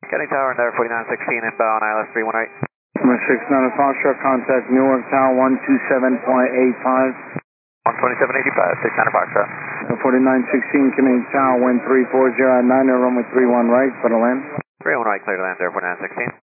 Getting tower in there, 4916 inbound, ILS 318. Number 69 Foxtrot, contact Newark Tower 127.85. 12785, 69 Foxtrot. 4916 Canadian Tower, wind 340 at 9, runway 31 right, for the land. 31 right, clear to land there, 4916.